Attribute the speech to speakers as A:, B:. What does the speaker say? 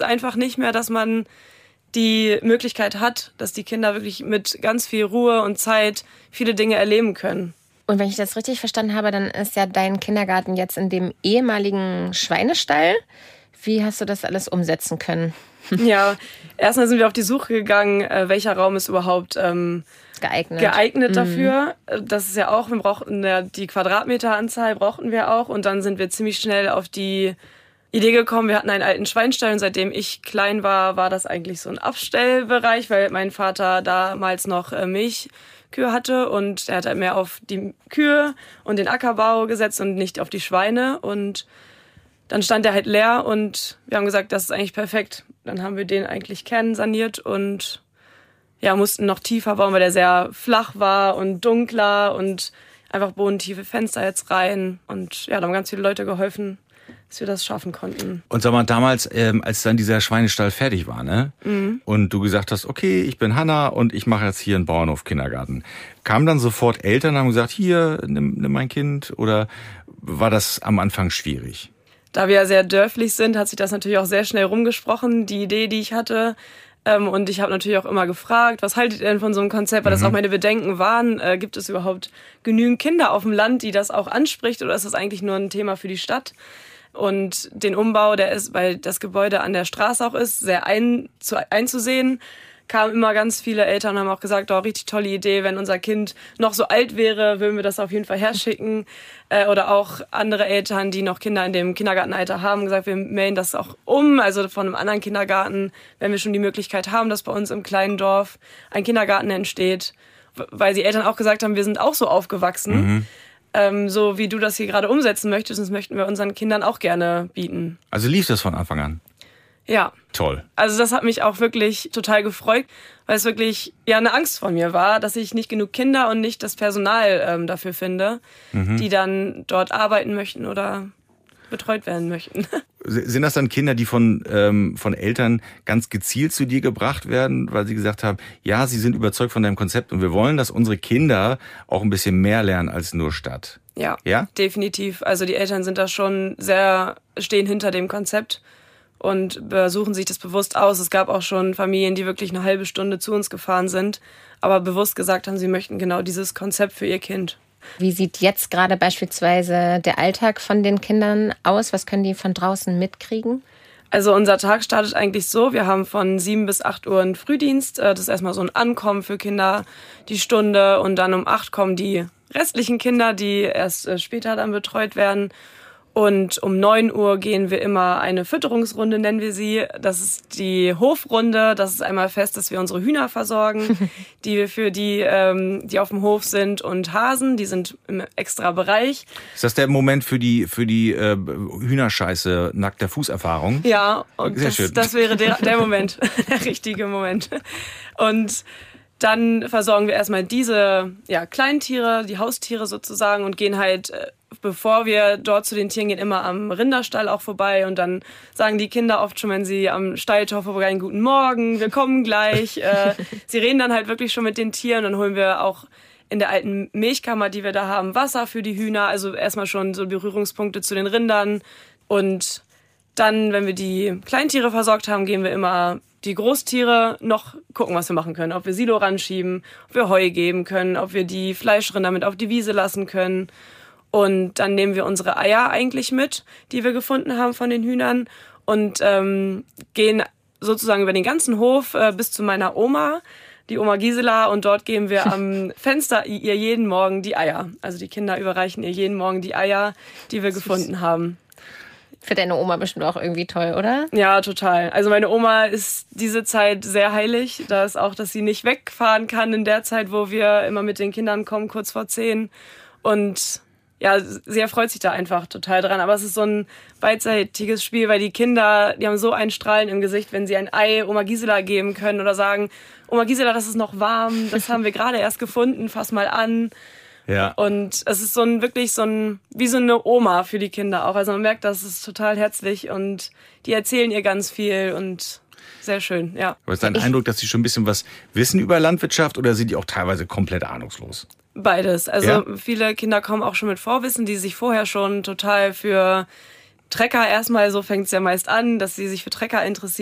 A: ist einfach nicht mehr, dass man die Möglichkeit hat, dass die Kinder wirklich mit ganz viel Ruhe und Zeit viele Dinge erleben können.
B: Und wenn ich das richtig verstanden habe, dann ist ja dein Kindergarten jetzt in dem ehemaligen Schweinestall. Wie hast du das alles umsetzen können?
A: Ja, erstmal sind wir auf die Suche gegangen, welcher Raum ist überhaupt geeignet dafür. Das ist ja auch, wir brauchten die Quadratmeteranzahl brauchten wir auch. Und dann sind wir ziemlich schnell auf die Idee gekommen, wir hatten einen alten Schweinstall und seitdem ich klein war, war das eigentlich so ein Abstellbereich, weil mein Vater damals noch Milchkühe hatte und er hat halt mehr auf die Kühe und den Ackerbau gesetzt und nicht auf die Schweine. Und dann stand er halt leer und wir haben gesagt, das ist eigentlich perfekt. Dann haben wir den eigentlich kernsaniert und ja, mussten noch tiefer bauen, weil der sehr flach war und dunkler und einfach bodentiefe Fenster jetzt rein. Und ja, da haben ganz viele Leute geholfen, dass wir das schaffen konnten.
C: Und sag mal, damals, als dann dieser Schweinestall fertig war, ne? Mhm. Und du gesagt hast, okay, ich bin Hanna und ich mache jetzt hier einen Bauernhof-Kindergarten. Kamen dann sofort Eltern und haben gesagt, hier, nimm mein Kind? Oder war das am Anfang schwierig?
A: Da wir ja sehr dörflich sind, hat sich das natürlich auch sehr schnell rumgesprochen, die Idee, die ich hatte. Und ich habe natürlich auch immer gefragt, was haltet ihr denn von so einem Konzept? Weil das auch meine Bedenken waren. Gibt es überhaupt genügend Kinder auf dem Land, die das auch anspricht? Oder ist das eigentlich nur ein Thema für die Stadt? Und den Umbau, der ist, weil das Gebäude an der Straße auch ist, sehr einzusehen, kamen immer ganz viele Eltern und haben auch gesagt, oh, richtig tolle Idee, wenn unser Kind noch so alt wäre, würden wir das auf jeden Fall herschicken. Oder auch andere Eltern, die noch Kinder in dem Kindergartenalter haben, gesagt, wir melden das auch um, also von einem anderen Kindergarten, wenn wir schon die Möglichkeit haben, dass bei uns im kleinen Dorf ein Kindergarten entsteht. Weil die Eltern auch gesagt haben, wir sind auch so aufgewachsen. So wie du das hier gerade umsetzen möchtest, das möchten wir unseren Kindern auch gerne bieten.
C: Also lief das von Anfang an?
A: Ja.
C: Toll.
A: Also das hat mich auch wirklich total gefreut, weil es wirklich ja eine Angst von mir war, dass ich nicht genug Kinder und nicht das Personal dafür finde, die dann dort arbeiten möchten oder betreut werden möchten.
C: Sind das dann Kinder, die von Eltern ganz gezielt zu dir gebracht werden, weil sie gesagt haben, ja, sie sind überzeugt von deinem Konzept und wir wollen, dass unsere Kinder auch ein bisschen mehr lernen als nur Stadt?
A: Ja, definitiv. Also die Eltern sind da schon stehen hinter dem Konzept und suchen sich das bewusst aus. Es gab auch schon Familien, die wirklich eine halbe Stunde zu uns gefahren sind, aber bewusst gesagt haben, sie möchten genau dieses Konzept für ihr Kind.
B: Wie sieht jetzt gerade beispielsweise der Alltag von den Kindern aus? Was können die von draußen mitkriegen?
A: Also unser Tag startet eigentlich so, wir haben von 7 bis 8 Uhr einen Frühdienst. Das ist erstmal so ein Ankommen für Kinder, die Stunde. Und dann um 8 kommen die restlichen Kinder, die erst später dann betreut werden. Und um 9 Uhr gehen wir immer eine Fütterungsrunde, nennen wir sie. Das ist die Hofrunde. Das ist einmal fest, dass wir unsere Hühner versorgen, die wir für die auf dem Hof sind, und Hasen, die sind im extra Bereich.
C: Ist das der Moment für die Hühnerscheiße nackter Fußerfahrung?
A: Ja, und das wäre der Moment, der richtige Moment. Und dann versorgen wir erstmal diese Kleintiere, die Haustiere sozusagen, und gehen halt, bevor wir dort zu den Tieren gehen, immer am Rinderstall auch vorbei. Und dann sagen die Kinder oft schon, wenn sie am Stalltor vorbeigehen, guten Morgen, wir kommen gleich. Sie reden dann halt wirklich schon mit den Tieren. Dann holen wir auch in der alten Milchkammer, die wir da haben, Wasser für die Hühner. Also erstmal schon so Berührungspunkte zu den Rindern. Und dann, wenn wir die Kleintiere versorgt haben, gehen wir immer die Großtiere noch gucken, was wir machen können. Ob wir Silo ranschieben, ob wir Heu geben können, ob wir die Fleischrinder mit auf die Wiese lassen können. Und dann nehmen wir unsere Eier eigentlich mit, die wir gefunden haben von den Hühnern, und gehen sozusagen über den ganzen Hof bis zu meiner Oma, die Oma Gisela, und dort geben wir am Fenster ihr jeden Morgen die Eier. Also die Kinder überreichen ihr jeden Morgen die Eier, die wir gefunden haben.
B: Für deine Oma bestimmt auch irgendwie toll, oder?
A: Ja, total. Also meine Oma ist diese Zeit sehr heilig. Da ist auch, dass sie nicht wegfahren kann in der Zeit, wo wir immer mit den Kindern kommen, kurz vor 10. Und ja, sie erfreut sich da einfach total dran. Aber es ist so ein beidseitiges Spiel, weil die Kinder, die haben so ein Strahlen im Gesicht, wenn sie ein Ei Oma Gisela geben können oder sagen, Oma Gisela, das ist noch warm, das haben wir gerade erst gefunden, fass mal an. Ja. Und es ist wie so eine Oma für die Kinder auch. Also man merkt, das ist total herzlich und die erzählen ihr ganz viel und sehr schön, ja.
C: Aber ist dein Eindruck, dass sie schon ein bisschen was wissen über Landwirtschaft, oder sind die auch teilweise komplett ahnungslos?
A: Beides. Also viele Kinder kommen auch schon mit Vorwissen, die sich vorher schon total für Trecker erstmal, so fängt es ja meist an, dass sie sich für Trecker interessieren.